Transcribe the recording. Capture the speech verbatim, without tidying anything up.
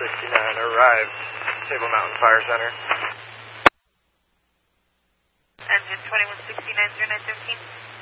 sixty-nine, arrived, Table Mountain Fire Center. Engine twenty-one sixty-nine, zero nine thirteen.